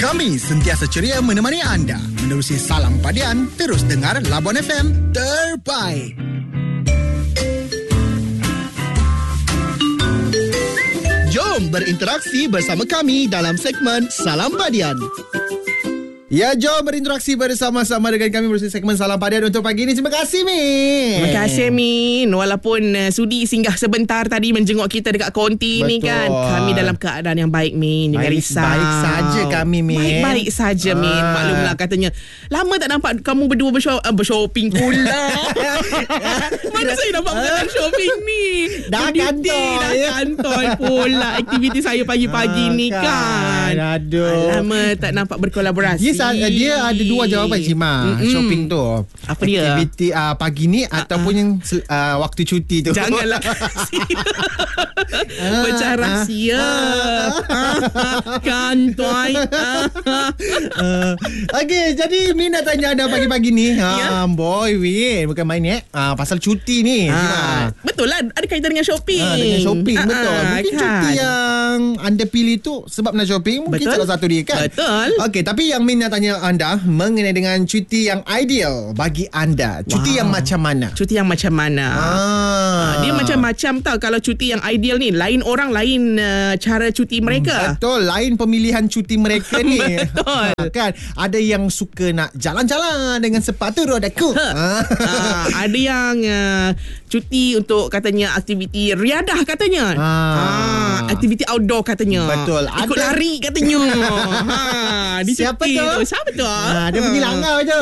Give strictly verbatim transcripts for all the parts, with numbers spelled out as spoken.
Kami sentiasa ceria menemani anda menerusi Salam Padian. Terus dengar Labuan F M terbaik. Jom berinteraksi bersama kami dalam segmen Salam Padian. Ya, jom berinteraksi bersama-sama dengan kami bersama segmen Salam Padian untuk pagi ini. Terima kasih, Min. Terima kasih, Min. Walaupun uh, sudi singgah sebentar tadi menjenguk kita dekat konti. Betul. Ni kan, kami dalam keadaan yang baik, Min. Jangan risau. Baik saja kami, Min. Baik-baik saja, ah. Min. Maklumlah katanya, lama tak nampak kamu berdua bersho- uh, bershopping pula. Mana saya nampak berjalan shopping ni? Dah kantoi. Dah kantoi pula aktiviti saya pagi-pagi ah, ni kan. Aduh. Lama tak nampak berkolaborasi. Yes, dia ada dua jawapan, Cima. Mm-mm. Shopping tu. Apa dia? Aktiviti uh, pagi ni uh-uh. ataupun yang uh, waktu cuti tu. Janganlah. Pecah rahsia. Kantoi. Okey, jadi Min nak tanya anda pagi-pagi ni. Ya? Ha, boy, Win. Bukan main eh. Uh, pasal cuti ni. Ha. Betul lah. Ada kaitan dengan shopping. Ha, dengan shopping, Ha-ha. betul. Mungkin kan? cuti yang anda pilih tu sebab nak shopping. Mungkin Betul. salah satu dia kan. Betul. Okey, tapi yang Min nak tanya anda mengenai dengan cuti yang ideal bagi anda. Cuti Wow. yang macam mana? Cuti yang macam mana? Ah. Dia macam-macam tau. Kalau cuti yang ideal ni, lain orang, lain uh, cara cuti mereka. Betul, lain pemilihan cuti mereka ni. Betul. Kan ada yang suka nak jalan-jalan dengan sepatu roda ku. uh, ada yang uh, cuti untuk katanya aktiviti riadah katanya. Ah. Uh, aktiviti outdoor katanya. Betul. Ikut Ada- lari katanya. ha, dia Siapa cuti tu? Siapa tu? Ha, dia pergi langgar je.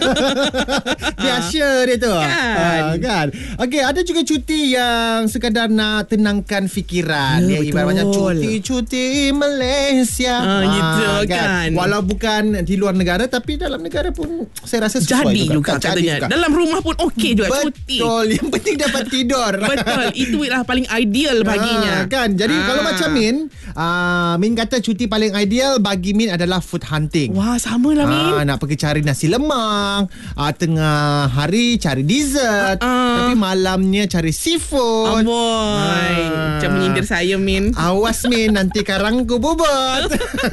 Biasa dia tu. Kan. Ha, kan. Okey, ada juga cuti yang sekadar nak tenangkan fikiran. Ya, Dia ibarat betul. macam cuti-cuti Malaysia. Ha, gitu kan. Walau bukan di luar negara tapi dalam negara pun saya rasa sesuai Jadi juga, juga. katanya. juga. Dalam rumah pun okey juga cuti. Betul. Yang penting dapat tidur. Betul. Itu lah paling ideal baginya. Ah, kan. Jadi Ah. kalau macam Min, uh, Min kata cuti paling ideal bagi Min adalah food hunting. Wah, sama lah, Min. Ah, nak pergi cari nasi lemak, ah, tengah hari cari dessert, Ah. tapi malamnya cari seafood. Amboi. Ah. Macam menyindir saya, Min. Awas Min, nanti karangku bobot.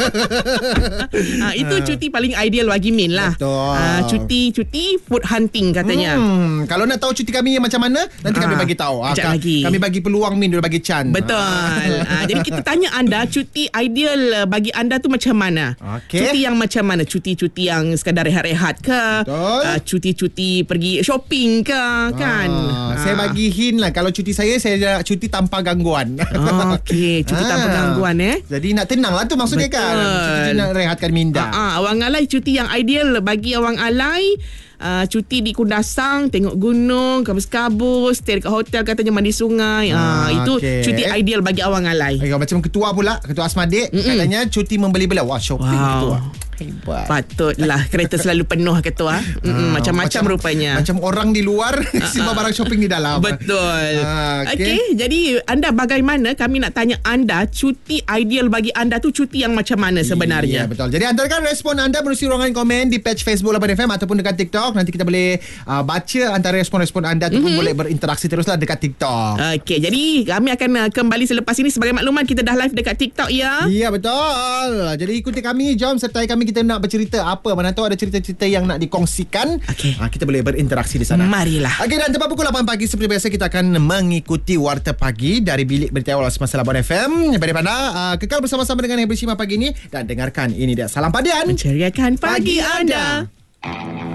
Ah, itu cuti paling ideal bagi Min lah. Betul. Ah, cuti-cuti food hunting katanya. Hmm, kalau nak tahu cuti kami yang macam mana, nanti kami Ah, bagi tahu. Ah, kejap ka- lagi. Kami bagi peluang Min dulu bagi Chan. Betul. Ah, jadi kita tanya anda, cuti ideal uh, bagi anda tu macam mana? Okey. Cuti yang macam mana? Cuti-cuti yang sekadar rehat-rehat ke? Betul. Ah, cuti-cuti pergi shopping ke? Kan? Ah, saya bagi hint lah. Kalau cuti saya, saya ada cuti tanpa gangguan. Ah, okey, cuti tanpa gangguan eh. Jadi nak tenang lah tu maksudnya. Betul. Kan. Cuti nak rehatkan minda. Ah, ah, Awang Alai cuti yang ideal bagi Awang Alai. Uh, cuti di Kundasang, tengok gunung, kabus-kabus, stay dekat hotel katanya, mandi sungai. Ah, Ah, itu okey. cuti ideal bagi Awang Alai. Okay, macam ketua pula, ketua Asmadik, Mm-mm. katanya cuti membeli-beli. Wah, shopping Wow. ketua. Hebat. Patutlah kereta selalu penuh ketua. Mm-mm, Ah, macam-macam rupanya. Macam orang di luar simpan barang shopping di dalam. Betul. Ah, Okey, okey. okay, jadi anda bagaimana? Kami nak tanya anda, cuti ideal bagi anda tu cuti yang macam mana Ya, sebenarnya? betul. Jadi hantarkan respon anda melalui ruangan komen di page Facebook Labuan F M ataupun dekat TikTok. Nanti kita boleh uh, baca antara respon-respon anda ataupun Mhm. boleh berinteraksi teruslah dekat TikTok. Okey, jadi kami akan uh, kembali selepas ini. Sebagai makluman, kita dah live dekat TikTok ya. Ya, betul. Jadi ikuti kami, jom sertai kami, kita nak bercerita apa. Mana tahu ada cerita-cerita yang nak dikongsikan. Okey. Ha, kita boleh berinteraksi di sana. Marilah. Okey, dan tepat pukul lapan pagi seperti biasa kita akan mengikuti Warta Pagi dari Bilik Berita Awal Semasa Labuan F M. Daripada uh, kekal bersama-sama dengan yang bersima pagi ini dan dengarkan ini dia Salam Padian. Menceriakan pagi, Pagi anda. anda.